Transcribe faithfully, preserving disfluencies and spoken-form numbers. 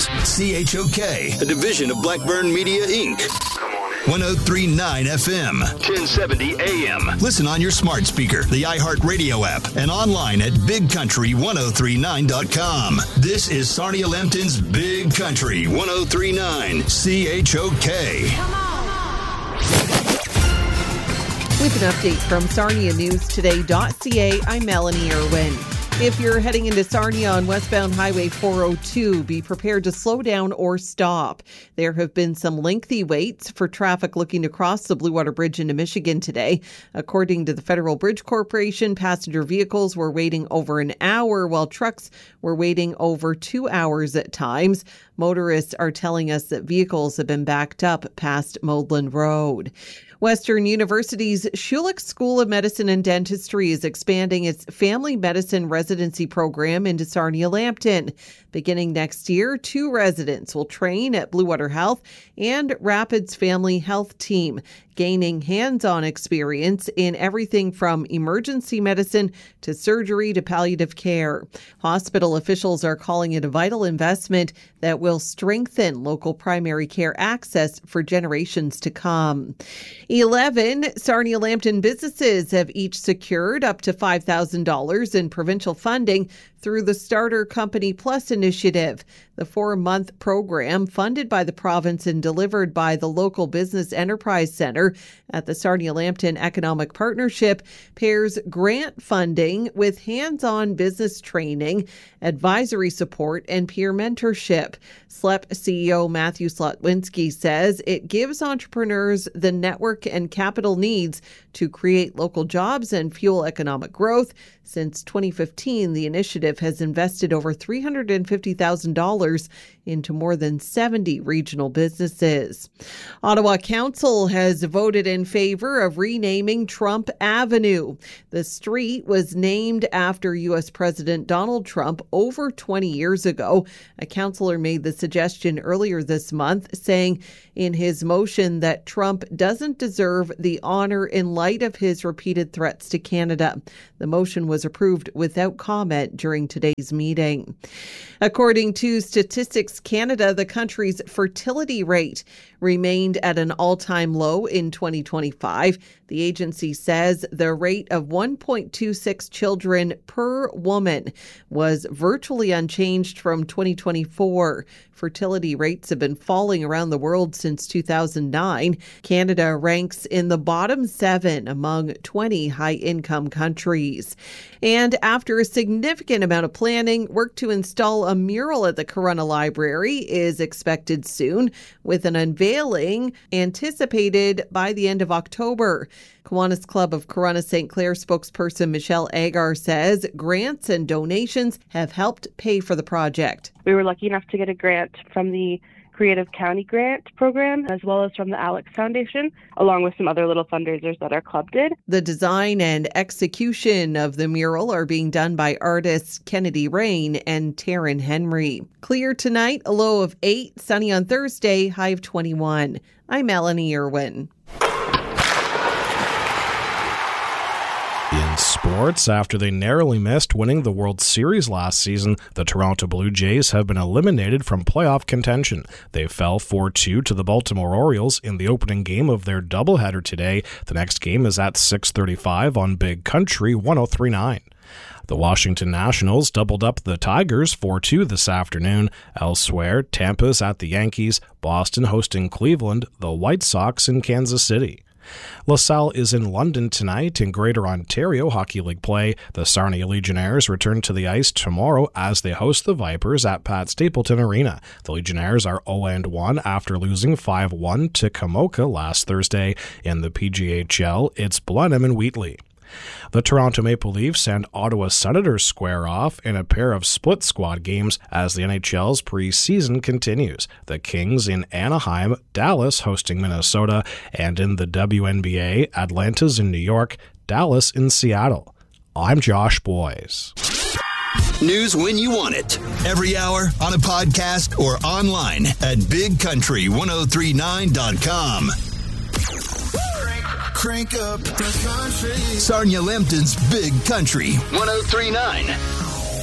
is C H O K, a division of Blackburn Media, Incorporated. one oh three point nine F M, ten seventy A M. Listen on your smart speaker, the iHeartRadio app, and online at big country ten thirty-nine dot com. This is Sarnia Lambton's Big Country ten thirty-nine C H O K. Come on. With an update from Sarnia News Today dot C A, I'm Melanie Irwin. If you're heading into Sarnia on westbound Highway four oh two, be prepared to slow down or stop. There have been some lengthy waits for traffic looking to cross the Blue Water Bridge into Michigan today. According to the Federal Bridge Corporation, passenger vehicles were waiting over an hour, while trucks were waiting over two hours at times. Motorists are telling us that vehicles have been backed up past Modeland Road. Western University's Schulich School of Medicine and Dentistry is expanding its family medicine residency program into Sarnia Lambton. Beginning next year, two residents will train at Blue Water Health and Rapids Family Health Team, gaining hands-on experience in everything from emergency medicine to surgery to palliative care. Hospital officials are calling it a vital investment that will strengthen local primary care access for generations to come. eleven Sarnia Lambton businesses have each secured up to five thousand dollars in provincial funding through the Starter Company Plus initiative. The four-month program, funded by the province and delivered by the local Business Enterprise Center at the Sarnia Lambton Economic Partnership, pairs grant funding with hands-on business training, advisory support, and peer mentorship. S L E P C E O Matthew Slotwinski says it gives entrepreneurs the network and capital needs to create local jobs and fuel economic growth. Since twenty fifteen, the initiative has invested over three hundred fifty thousand dollars into more than seventy regional businesses. Ottawa Council has voted in favor of renaming Trump Avenue. The street was named after U S President Donald Trump over twenty years ago. A councillor made the suggestion earlier this month, saying in his motion that Trump doesn't deserve the honor in light of his repeated threats to Canada. The motion was approved without comment during today's meeting. According to Statistics Canada, the country's fertility rate remained at an all-time low in twenty twenty-five. The agency says the rate of one point two six children per woman was virtually unchanged from twenty twenty-four. Fertility rates have been falling around the world since two thousand nine. Canada ranks in the bottom seven among twenty high-income countries. And after a significant amount of planning, work to install a mural at the Corunna Library is expected soon, with an unveiling anticipated by the end of October. Kiwanis Club of Corunna Saint Clair spokesperson Michelle Agar says grants and donations have helped pay for the project. We were lucky enough to get a grant from the Creative County Grant Program, as well as from the Alex Foundation, along with some other little fundraisers that our club did. The design and execution of the mural are being done by artists Kennedy Rain and Taryn Henry. Clear tonight, a low of eight, sunny on Thursday, high of twenty-one. I'm Melanie Irwin. In sports, after they narrowly missed winning the World Series last season, the Toronto Blue Jays have been eliminated from playoff contention. They fell four two to the Baltimore Orioles in the opening game of their doubleheader today. The next game is at six thirty-five on Big Country ten thirty-nine. The Washington Nationals doubled up the Tigers four two this afternoon. Elsewhere, Tampa's at the Yankees, Boston hosting Cleveland, the White Sox in Kansas City. LaSalle is in London tonight in Greater Ontario Hockey League play. The Sarnia Legionnaires return to the ice tomorrow as they host the Vipers at Pat Stapleton Arena. The Legionnaires are oh and one after losing five one to Kamoka last Thursday. In the P G H L, it's Blenheim and Wheatley. The Toronto Maple Leafs and Ottawa Senators square off in a pair of split squad games as the N H L's preseason continues. The Kings in Anaheim, Dallas hosting Minnesota, and in the W N B A, Atlanta's in New York, Dallas in Seattle. I'm Josh Boyes. News when you want it. Every hour on a podcast or online at big country ten thirty-nine dot com. Crank up the country. Sarnia Lambton's Big Country ten thirty-nine.